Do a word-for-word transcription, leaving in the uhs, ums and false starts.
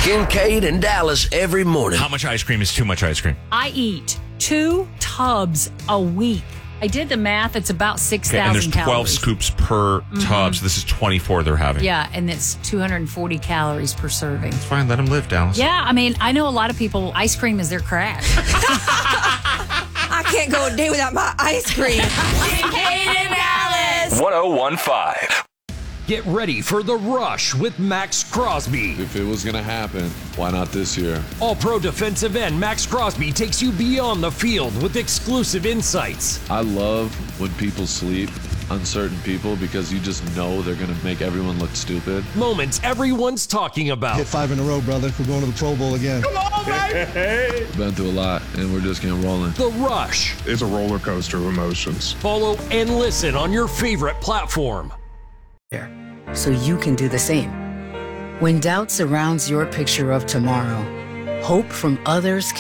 Kincaid and Dallas every morning. How much ice cream is too much ice cream? I eat two tubs a week. I did the math. It's about six thousand Okay, and there's twelve calories. scoops per mm-hmm. tub, so this is twenty-four they're having. Yeah, and it's two hundred forty calories per serving. It's fine. Let them live, Dallas. Yeah, I mean, I know a lot of people, ice cream is their crack. I can't go a day without my ice cream. Kincaid and Dallas. one oh one five. Get ready for The Rush with Max Crosby. If it was going to happen, why not this year? All-pro defensive end Max Crosby takes you beyond the field with exclusive insights. I love when people sleep, uncertain people, because you just know they're going to make everyone look stupid. Moments everyone's talking about. Hit five in a row, brother. We're going to the Pro Bowl again. Come on, baby! Been through a lot, and we're just getting rolling. The Rush. It's a roller coaster of emotions. Follow and listen on your favorite platform. So you can do the same. When doubt surrounds your picture of tomorrow, hope from others